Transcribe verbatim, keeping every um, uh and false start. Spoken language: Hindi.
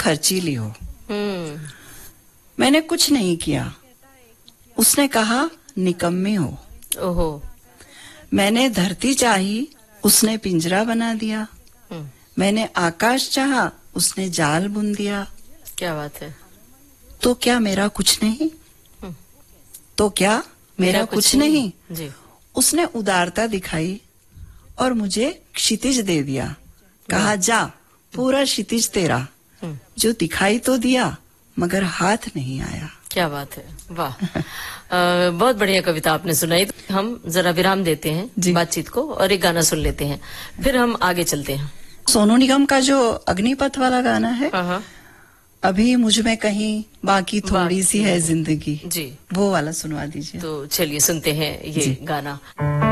खर्चीली हो। हम्म। मैंने कुछ नहीं किया। उसने कहा निकम्मी हो। ओहो। मैंने धरती चाही, उसने पिंजरा बना दिया। हम्म। मैंने आकाश चाहा, उसने जाल बुन दिया। क्या बात है। तो क्या मेरा कुछ नहीं? हम्म। तो क्या मेरा, मेरा कुछ, कुछ नहीं? नहीं जी। उसने उदारता दिखाई और मुझे क्षितिज दे दिया। कहा जा, पूरा क्षितिज तेरा। जो दिखाई तो दिया मगर हाथ नहीं आया। क्या बात है, वाह। बहुत बढ़िया कविता आपने सुनाई। तो हम जरा विराम देते हैं बातचीत को और एक गाना सुन लेते हैं, फिर हम आगे चलते हैं। सोनू निगम का जो अग्निपथ वाला गाना है, हाँ। अभी मुझ में कहीं बाकी थोड़ी सी है जिंदगी, जी, वो वाला सुनवा दीजिए। तो चलिए सुनते हैं ये गाना।